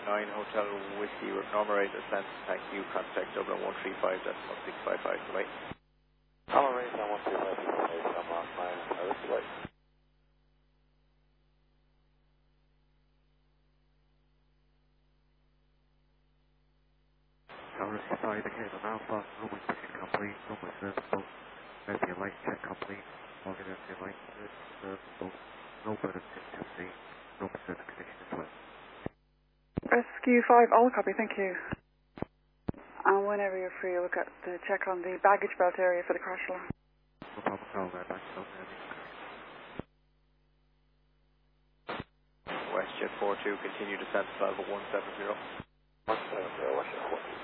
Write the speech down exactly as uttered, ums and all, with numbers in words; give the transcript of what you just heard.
nine Hotel Whiskey, number eight descent, thank you, contact Dublin one three five, that's one six five five, goodbye. Hello, race on one three five, I'm on nine Hotel Whiskey. Tower side again on Alpha, runway booking complete, runway serviceable, empty light check complete, logging empty light serviceable, no burn of T two C, no service condition as well. Rescue five, all copy, thank you. And whenever you're free, look at the check on the baggage belt area for the crash alarm. No problem, I'll uh, back up there. WestJet four two, continue descent to Alpha one seven zero. one seven zero, Westjet four two.